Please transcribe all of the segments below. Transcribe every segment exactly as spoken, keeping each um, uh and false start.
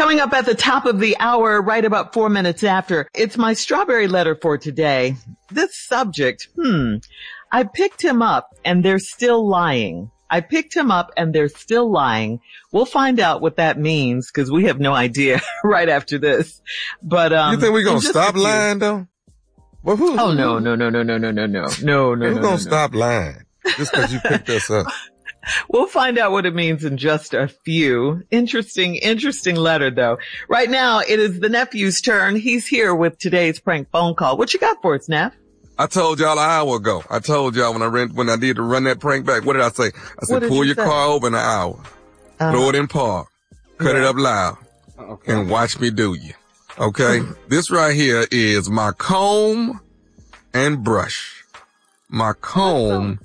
Coming up at the top of the hour, right about four minutes after, it's my strawberry letter for today. This subject, hmm, I picked him up and they're still lying. I picked him up and they're still lying. We'll find out what that means because we have no idea right after this. But um, you think we're gonna stop lying though? Well, who, oh no, no, no, no, no, no, no, no, no, no. Who's no, gonna no, stop no. lying just because you picked us up? We'll find out what it means in just a few. Interesting, interesting letter though. Right now, it is the nephew's turn. He's here with today's prank phone call. What you got for us, Neff? I told y'all an hour ago. I told y'all when I ran, when I did to run that prank back. What did I say? I said, pull your say? car over in an hour, uh, throw it in park, cut yeah. it up loud, okay. and watch me do you. Okay? This right here is my comb and brush. My comb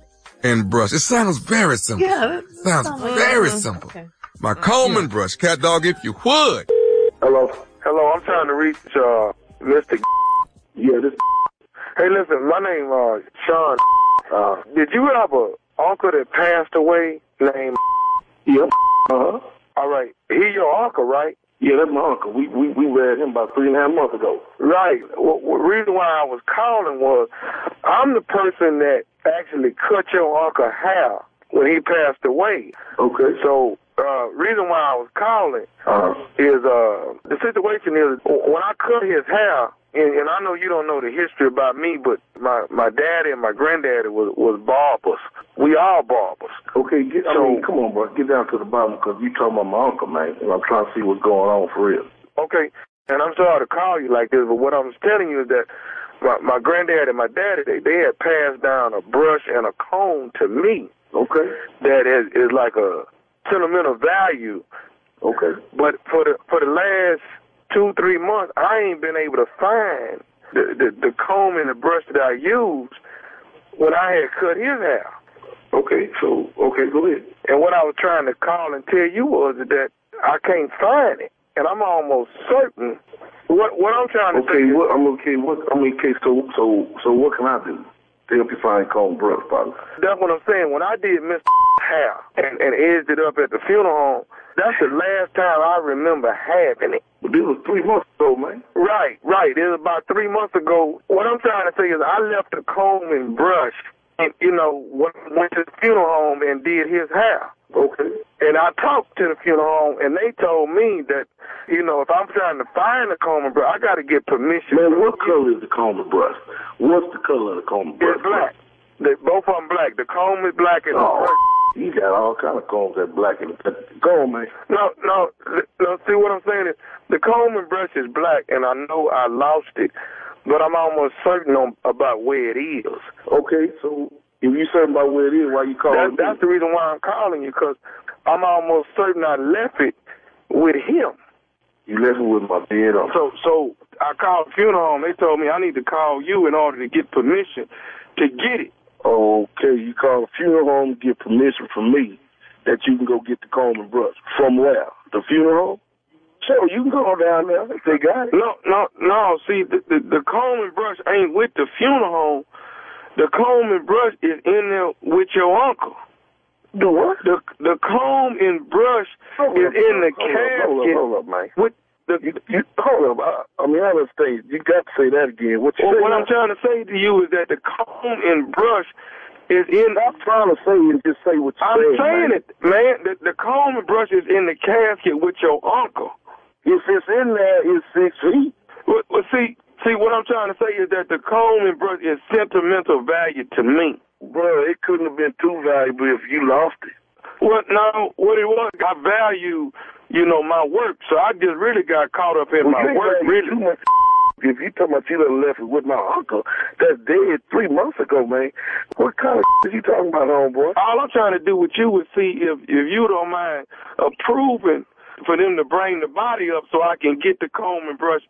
and brush. It sounds very simple. Yeah, it sounds, sounds very like simple. Okay. My comb yeah. and brush. Cat dog, if you would. Hello. Hello, I'm trying to reach, uh, Mister Yeah, this. Hey, listen, my name, uh, Sean. Uh, did you have a uncle that passed away named? Yep. Uh-huh. All right. He your uncle, right? Yeah, that's my uncle. We we we read him about three and a half months ago. Right. Well, the reason why I was calling was I'm the person that actually cut your uncle hair when he passed away. Okay. So, uh, reason why I was calling uh-huh. is, uh, the situation is when I cut his hair, and, and I know you don't know the history about me, but my, my daddy and my granddaddy was, was barbers. We all barbers. Okay, get, I so, mean, come on, bro. Get down to the bottom because you talking about my uncle, man, and I'm trying to see what's going on for real. Okay, and I'm sorry to call you like this, but what I'm telling you is that my, my granddad and my daddy, they, they had passed down a brush and a comb to me. Okay. That is, is like a sentimental value. Okay. But for the for the last two, three months, I ain't been able to find the, the, the comb and the brush that I used when I had cut his hair. Okay, so, okay, go ahead. And what I was trying to call and tell you was that I can't find it. And I'm almost certain what what I'm trying to okay, say. What, I'm okay, what, I mean, okay, so, so, so what can I do to help you find comb and brush, Father? That's what I'm saying. When I did Mister hair and, and edged it up at the funeral home, that's the last time I remember having it. But this was three months ago, man. Right, right. It was about three months ago. What I'm trying to say is I left the comb and brush and, you know, went to the funeral home and did his hair. Okay. And I talked to the funeral home, and they told me that, you know, if I'm trying to find the comb and brush, I got to get permission. Man, what color is the comb and brush? What's the color of the comb and brush? It's black. They, both of them black. The comb is black and oh. the brush. You got all kind of combs that black and go on, man. No, no, no. See what I'm saying is the comb and brush is black, and I know I lost it, but I'm almost certain on, about where it is. Okay, so if you certain about where it is, why you calling? That, that's the reason why I'm calling you, because I'm almost certain I left it with him. You left it with my dead uncle. So, so I called the funeral home. They told me I need to call you in order to get permission to get it. Okay, you call the funeral home to get permission from me that you can go get the comb and brush. From where? The funeral home? Sure, you can go down there if they got it. No, no, no. See, the, the, the comb and brush ain't with the funeral home. The comb and brush is in there with your uncle. The what? The the comb and brush hold is up, in the hold casket. Up, hold up, hold up, man. With the, you, you, hold up. I, I mean, I understand. You got to say that again. What, you well, what now? I'm trying to say to you is that the comb and brush is in. I'm trying to say and just say what you're I'm saying, saying man. it, man. The, the comb and brush is in the casket with your uncle. If it's in there, it's six feet. Well, well, see, see, what I'm trying to say is that the comb and brush is sentimental value to me. Bro, it couldn't have been too valuable if you lost it. Well, no, what it was, I value, you know, my work, so I just really got caught up in well, my work, really. Too much if you talking about you done left it with my uncle that's dead three months ago, man, what kind of is you talking about, homeboy? All I'm trying to do with you is see if, if you don't mind approving for them to bring the body up so I can get the comb and brush.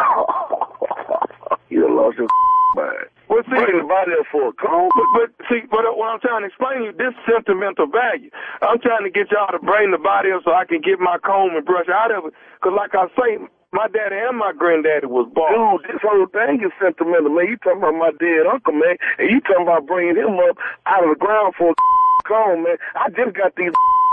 You done lost your mind. Well, see, bring the body up for a comb? But, but see, but what I'm trying to explain to you, this sentimental value. I'm trying to get y'all to bring the body up so I can get my comb and brush out of it. Because like I say, my daddy and my granddaddy was bald. Dude, this whole thing is sentimental, man. You talking about my dead uncle, man, and you talking about bringing him up out of the ground for a comb, man. I just got these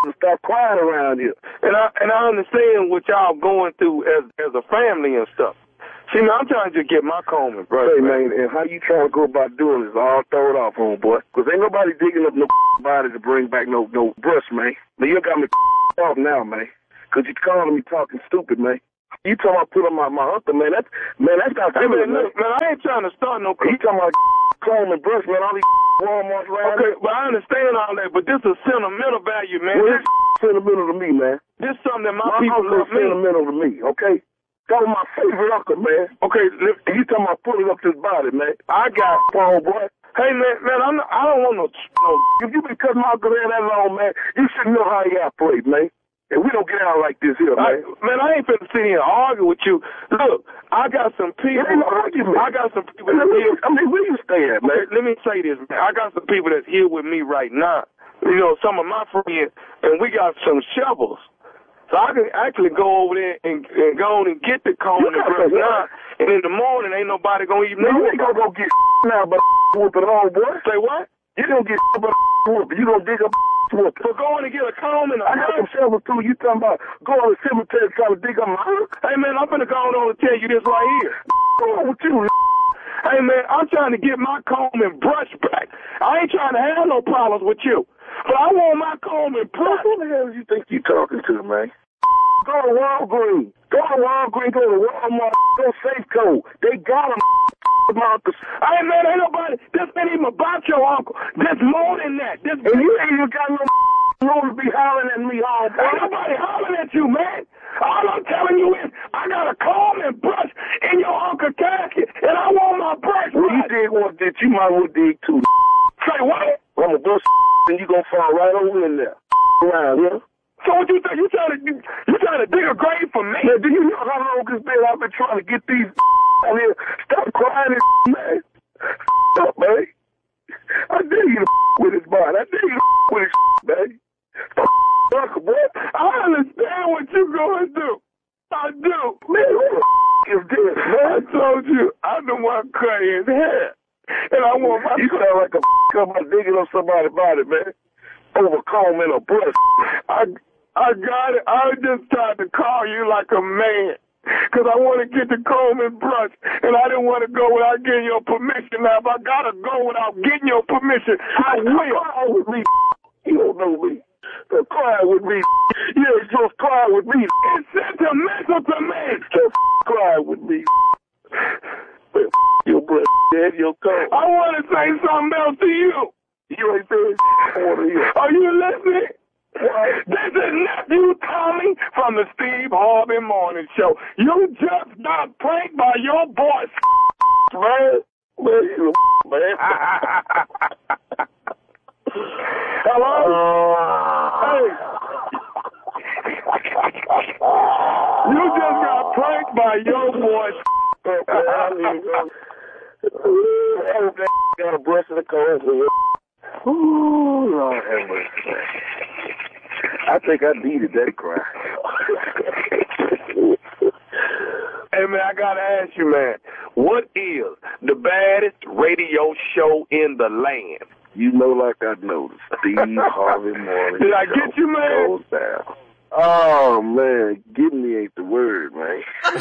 stop crying around here. And I and I understand what y'all going through as as a family and stuff. See, man, I'm trying to just get my comb and brush. Hey, man, and how you trying to go about doing this all throw it off, homeboy? Because ain't nobody digging up no body to bring back no no brush, man. But you got me off now, man. Because you calling me talking stupid, man. You talking about put on my, my uncle, man. That's, man, that's not hey, good, man, man. Man, I ain't trying to start no... You talking about comb and brush, man, all these Walmarts around. Okay, but I understand all that, but this is sentimental value, man. Well, this sentimental to me, man. This is something that my, my people love me. sentimental to me, okay? That was my favorite uncle, man. Okay, you talking about pulling up this body, man. I got phone, boy. Hey, man, man, I'm not, I don't want no, no... If you been cutting my uncle hair that long, man, you should know how he operate, man. And we don't get out like this here, man. I, man, I ain't finna sit here and argue with you. Look, I got some people. It ain't no argument. I got some people that here. I mean, where you stay at, man? Okay, let me say this, man. I got some people that's here with me right now. You know, some of my friends, and we got some shovels. So I can actually go over there and, and go on and get the comb and brush now. And in the morning, ain't nobody gonna even know. You ain't gonna go get now, but whooping on, boy. Say what? You don't get but whooping. You gonna dig up whooping. So going to get a comb and a I got some shovels too. You talking about going to the cemetery trying to dig up my house? Hey, man, I'm finna go on and tell you this right here. What's wrong with you? Hey, man, I'm trying to get my comb and brush back. I ain't trying to have no problems with you. But I want my comb and brush. Who the hell do you think you talking to, man? Go to Walgreens. Go to Walgreens. Go to Walmart. Go Safeco. They got them. Hey, man, ain't nobody. This ain't even about your uncle. This more than that. This and you ain't even got no room to be hollering at me all day. Ain't nobody hollering at you, man. All I'm telling you is I got a comb and brush in your uncle's casket, and I want my brush. Well, you did want that. You might well dig too. Say what? I'm a brush, and you gonna fall right over in there. Around here. So what you think? You trying to you, you trying to dig a grave for me? Man, do you know how long it's been? I've been trying to get these out here. Stop crying, man. Stop, man. I dare you to with his body. I dare you to with his man. Stop, Uncle, boy. I understand what you're going to do. I do. Man, who the is this, man? I told you I don't want to cut his hair. And I want my... You sound like a come out digging on somebody's body, man. Over comb and a brush. I... I got it. I just tried to call you like a man. Because I want to get the comb and brush. And I didn't want to go without getting your permission. Now, if I got to go without getting your permission, I will. Cry with me. You don't know me. So cry with me. Yeah, just cry with me. It's sentimental to me. Just cry with me. Your breath, Dad, your comb. I want to say something else to you. You ain't saying I want to hear. Are you listening? This is Nephew Tommy from the Steve Harvey Morning Show. You just got pranked by your boy, man. Man, you man. Hello? Uh, hey. You just got pranked by your boy. Got a brush in the car. Ooh, Lord have mercy. I think I needed that cry. Hey, man, I got to ask you, man, what is the baddest radio show in the land? You know like I know. The Steve Harvey Morning Did I Show get you, man? Goes down. Oh, man, get me ain't the word, man.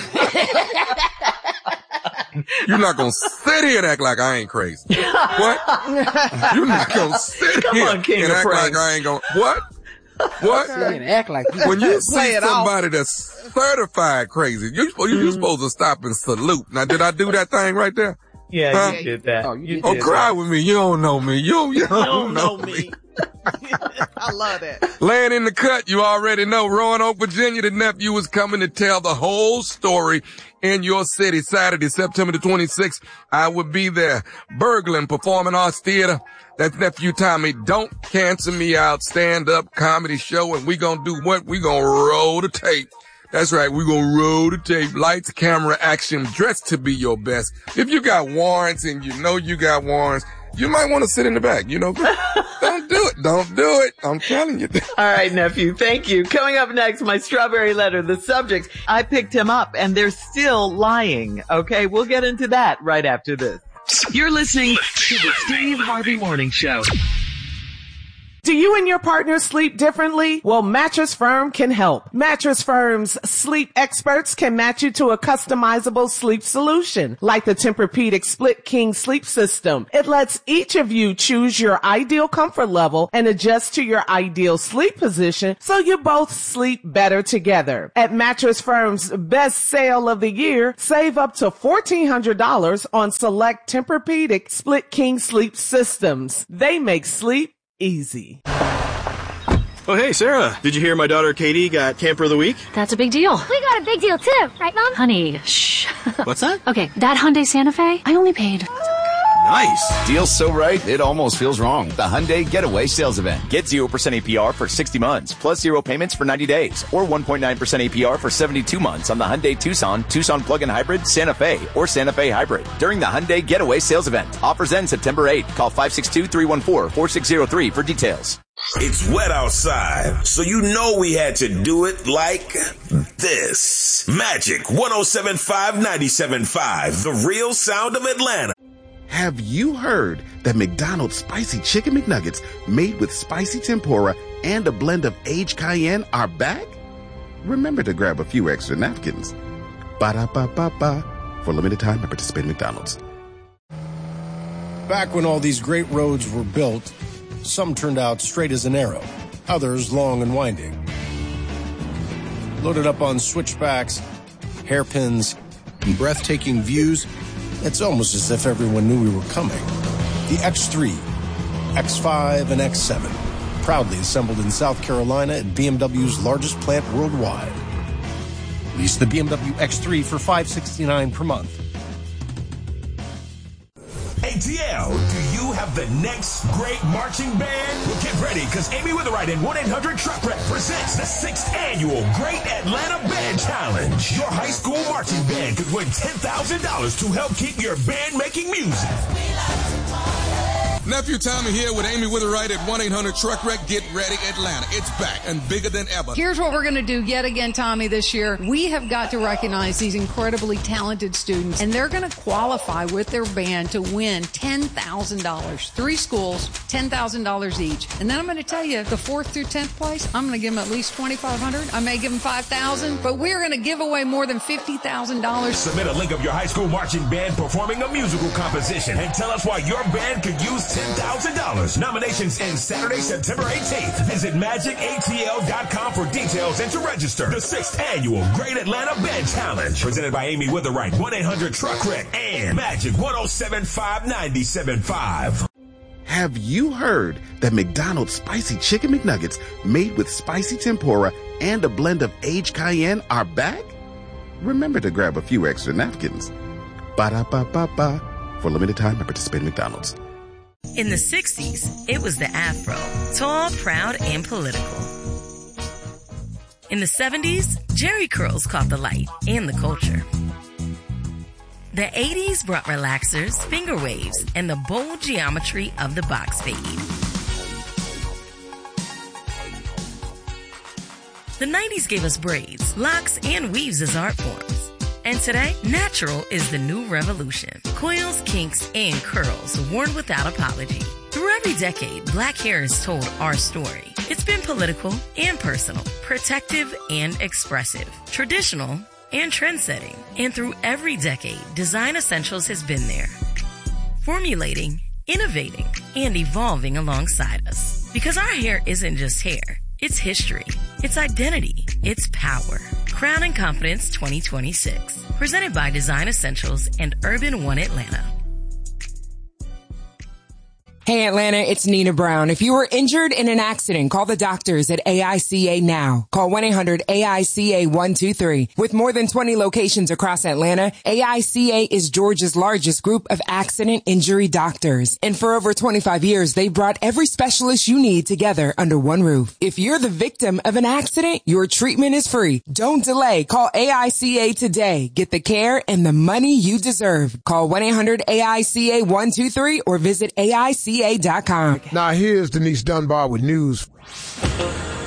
You're not going to sit here and act like I ain't crazy. What? You're not going to sit Come here on, King and of act Pranks. like I ain't going to... What? What? And act like you When you play see it somebody that's certified crazy, you, you, you're supposed to stop and salute. Now, did I do that thing right there? Yeah, Huh? you did that. Oh, you You did Oh, did cry with me. You don't know me. You, you, don't, don't know, know me. me. I love that. Laying in the cut, you already know. Roanoke, Virginia, the nephew is coming to tell the whole story in your city. Saturday, September the twenty-sixth, I will be there. Berglund Performing Arts Theater. That's Nephew Tommy. Don't cancel me out. Stand-up comedy show, and we gonna do what? We gonna roll the tape. That's right. We're going to roll the tape. Lights, camera, action. Dress to be your best. If you got warrants and you know you got warrants, you might want to sit in the back. You know, don't do it. Don't do it. I'm telling you. All right, nephew. Thank you. Coming up next, my strawberry letter. The subject, I picked him up and they're still lying. Okay, we'll get into that right after this. You're listening to the Steve Harvey Morning Show. Do you and your partner sleep differently? Well, Mattress Firm can help. Mattress Firm's sleep experts can match you to a customizable sleep solution, like the Tempur-Pedic Split King Sleep System. It lets each of you choose your ideal comfort level and adjust to your ideal sleep position so you both sleep better together. At Mattress Firm's best sale of the year, save up to fourteen hundred dollars on select Tempur-Pedic Split King Sleep Systems. They make sleep easy. Oh, hey, Sarah. Did you hear my daughter Katie got Camper of the Week? That's a big deal. We got a big deal, too. Right, Mom? Honey, shh. What's that? Okay, that Hyundai Santa Fe, I only paid... Nice. Deal's so right, it almost feels wrong. The Hyundai Getaway Sales Event. Get zero percent A P R for sixty months, plus zero payments for ninety days, or one point nine percent A P R for seventy-two months on the Hyundai Tucson, Tucson Plug-in Hybrid, Santa Fe, or Santa Fe Hybrid during the Hyundai Getaway Sales Event. Offers end September eighth. Call five six two, three one four, four six zero three for details. It's wet outside, so you know we had to do it like this. Magic one oh seven point five, ninety-seven point five, the real sound of Atlanta. Have you heard that McDonald's Spicy Chicken McNuggets made with spicy tempura and a blend of aged cayenne are back? Remember to grab a few extra napkins. Ba-da-ba-ba-ba. For a limited time, I participate in McDonald's. Back when all these great roads were built, some turned out straight as an arrow, others long and winding. Loaded up on switchbacks, hairpins, and breathtaking views, it's almost as if everyone knew we were coming. The X three, X five, and X seven, proudly assembled in South Carolina at B M W's largest plant worldwide. Lease the B M W X three for five hundred sixty-nine dollars per month. A T L, do you have the next great marching band? Well, get ready, because Amy Witherite and one eight hundred Truck Wreck presents the sixth annual Great Atlanta Band Challenge. Your high school marching band could win ten thousand dollars to help keep your band making music. Nephew Tommy here with Amy Witherite at one eight hundred Truck Wreck. Get ready, Atlanta. It's back and bigger than ever. Here's what we're going to do yet again, Tommy, this year. We have got to recognize these incredibly talented students, and they're going to qualify with their band to win ten thousand dollars. Three schools, ten thousand dollars each. And then I'm going to tell you, the fourth through tenth place, I'm going to give them at least twenty-five hundred dollars. I may give them five thousand dollars, but we're going to give away more than fifty thousand dollars. Submit a link of your high school marching band performing a musical composition and tell us why your band could use ten thousand dollars. Nominations end Saturday, September eighteenth. Visit magic A T L dot com for details and to register. The sixth annual Great Atlanta Band Challenge. Presented by Amy Witherite, one eight hundred Truck Wreck, and Magic one oh seven point five, ninety-seven point five. Have you heard that McDonald's Spicy Chicken McNuggets made with spicy tempura and a blend of aged cayenne are back? Remember to grab a few extra napkins. Ba-da-ba-ba-ba. For a limited time, I participate in McDonald's. In the sixties, it was the afro, tall, proud, and political. In the seventies, Jerry curls caught the light and the culture. The eighties brought relaxers, finger waves, and the bold geometry of the box fade. The nineties gave us braids, locks, and weaves as art forms. And today, natural is the new revolution. Coils, kinks, and curls worn without apology. Through every decade, black hair has told our story. It's been political and personal, protective and expressive, traditional and trend-setting. And through every decade, Design Essentials has been there, formulating, innovating, and evolving alongside us. Because our hair isn't just hair. It's history. It's identity. It's power. Crown and Confidence twenty twenty-six. Presented by Design Essentials and Urban One Atlanta. Hey Atlanta, it's Nina Brown. If you were injured in an accident, call the doctors at A I C A now. Call one eight hundred A I C A one two three. With more than twenty locations across Atlanta, A I C A is Georgia's largest group of accident injury doctors. And for over twenty-five years, they brought every specialist you need together under one roof. If you're the victim of an accident, your treatment is free. Don't delay. Call A I C A today. Get the care and the money you deserve. Call one eight hundred A I C A one two three or visit A I C A dot com. Now here's Denise Dunbar with news.